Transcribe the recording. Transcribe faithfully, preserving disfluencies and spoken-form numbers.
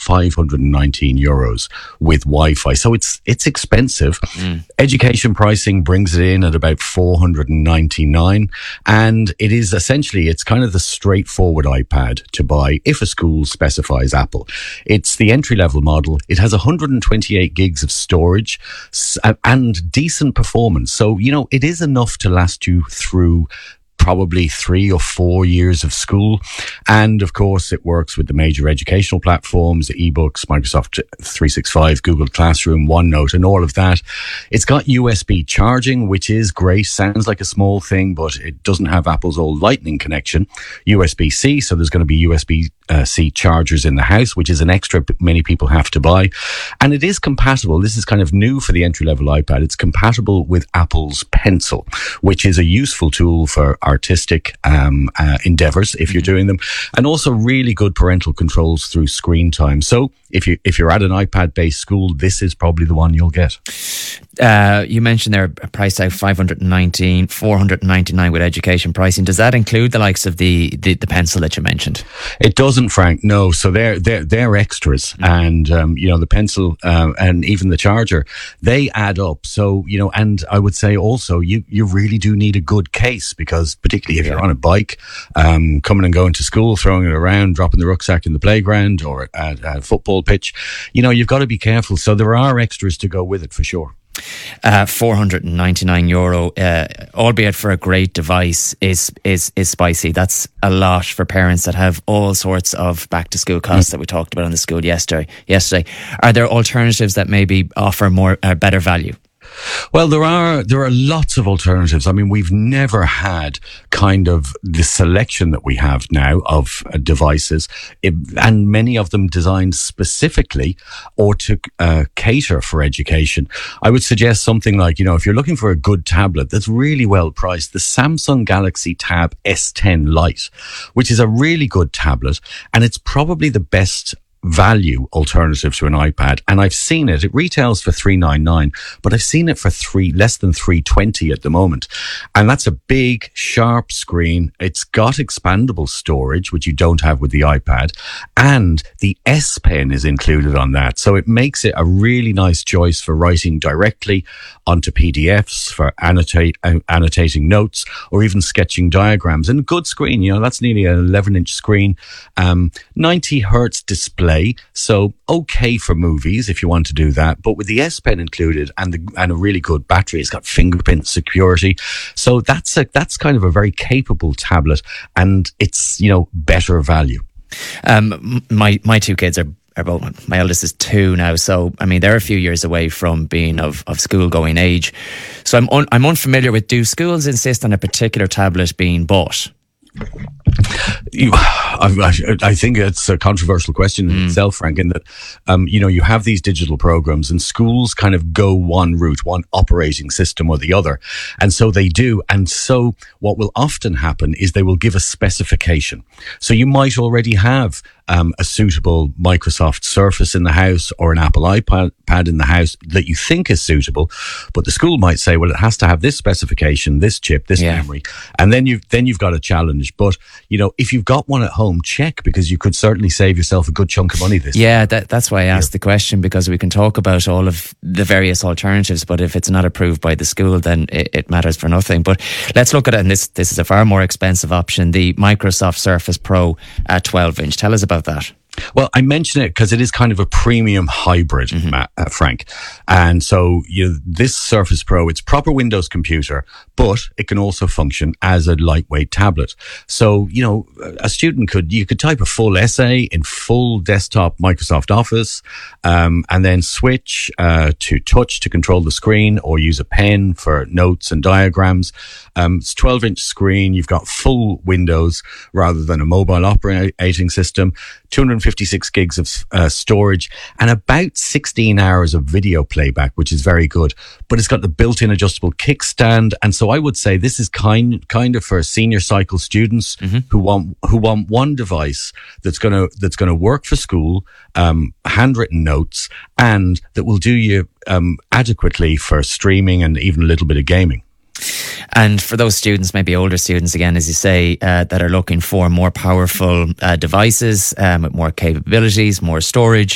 five hundred nineteen euros with Wi-Fi. So it's it's expensive. Mm. Education pricing brings it in at about four hundred ninety-nine, and it is essentially, it's kind of the straightforward iPad to buy if a school specifies Apple. It's the entry-level model. It has one hundred twenty-eight gigs of storage and decent performance. So, you know, it is enough to last you through probably three or four years of school. And of course, it works with the major educational platforms, the ebooks, Microsoft three sixty-five, Google Classroom, OneNote, and all of that. It's got U S B charging, which is great. Sounds like a small thing, but it doesn't have Apple's old Lightning connection. U S B C, so there's going to be U S B Uh, C chargers in the house, which is an extra many people have to buy. And it is compatible. This is kind of new for the entry-level iPad. It's compatible with Apple's Pencil, which is a useful tool for artistic um, uh, endeavors if you're doing them, and also really good parental controls through screen time. So if you if you're at an iPad-based school, this is probably the one you'll get. Uh, you mentioned there a price tag five hundred nineteen, four hundred ninety-nine with education pricing. Does that include the likes of the the, the pencil that you mentioned? It doesn't, Frank. No. So they're they're they're extras, mm. and um, you know, the pencil uh, and even the charger, they add up. So you know, and I would say also you you really do need a good case, because particularly if yeah. you're on a bike, um, coming and going to school, throwing it around, dropping the rucksack in the playground or at a football pitch, you know, you've got to be careful. So there are extras to go with it for sure. Uh, four hundred ninety-nine euro, uh, albeit for a great device, is is is spicy. That's a lot for parents that have all sorts of back to school costs mm. that we talked about on the school yesterday. Yesterday, are there alternatives that maybe offer more uh, better value? Well, there are there are lots of alternatives. I mean, we've never had kind of the selection that we have now of uh, devices, it, and many of them designed specifically or to uh, cater for education. I would suggest something like, you know, if you're looking for a good tablet that's really well priced, the Samsung Galaxy Tab S ten Lite, which is a really good tablet, and it's probably the best value alternative to an iPad. And I've seen it, it retails for three ninety-nine, but I've seen it for three less than three twenty at the moment. And that's a big, sharp screen. It's got expandable storage, which you don't have with the iPad, and the S Pen is included on that. So it makes it a really nice choice for writing directly onto P D Fs, for annotate, uh, annotating notes, or even sketching diagrams. And a good screen, you know, that's nearly an eleven inch screen, um, ninety hertz display. So okay for movies if you want to do that, but with the S Pen included and the, and a really good battery, it's got fingerprint security. So that's a that's kind of a very capable tablet, and it's, you know, better value. Um, my my two kids are. Both, my eldest is two now, so I mean they're a few years away from being of, of school going age. So I'm un, I'm unfamiliar with, do schools insist on a particular tablet being bought? You, I, I think it's a controversial question in mm. itself, Frank, in that, um, you know, you have these digital programs and schools kind of go one route, one operating system or the other. And so they do. And so what will often happen is they will give a specification. So you might already have um, a suitable Microsoft Surface in the house or an Apple iPad in the house that you think is suitable, but the school might say, well, it has to have this specification, this chip, this yeah. memory. And then you've, then you've got a challenge. But, you know, if you've got one at home, check, because you could certainly save yourself a good chunk of money this Yeah, that, that's why I asked yeah. the question, because we can talk about all of the various alternatives, but if it's not approved by the school, then it, it matters for nothing. But let's look at it, and this, this is a far more expensive option, the Microsoft Surface Pro at twelve inch. Tell us about that. Well, I mention it because it is kind of a premium hybrid, mm-hmm. Matt, uh, Frank. And so you know, this Surface Pro, it's proper Windows computer, but it can also function as a lightweight tablet. So, you know, a student could, you could type a full essay in full desktop Microsoft Office, um, and then switch uh, to touch to control the screen, or use a pen for notes and diagrams. Um, it's twelve inch screen. You've got full Windows rather than a mobile operating system. two hundred fifty-six gigs of uh, storage, and about sixteen hours of video playback, which is very good. But it's got the built-in adjustable kickstand, and so I would say this is kind kind of for senior cycle students mm-hmm. who want who want one device that's gonna that's gonna work for school, um, handwritten notes, and that will do you um, adequately for streaming and even a little bit of gaming. And for those students, maybe older students, again, as you say, uh, that are looking for more powerful uh, devices, um, with more capabilities, more storage,